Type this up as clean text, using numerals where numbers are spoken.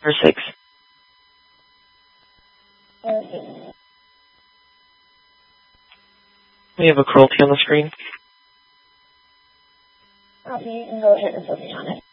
Or 6. We have a cruelty on the screen. Okay, you can go ahead and focus on it.